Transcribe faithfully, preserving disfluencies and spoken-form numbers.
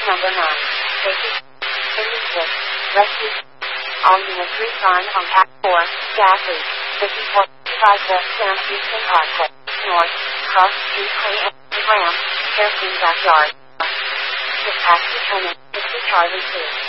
number nine. Safety. thirty-six. Rescue. All units respond on path four. Gas leak. fifty-four. five West Sam Houston Parkway. North. Cross Street Clay and Graham. Fairfield Backyard. Dispatch determined. sixty Charlie two.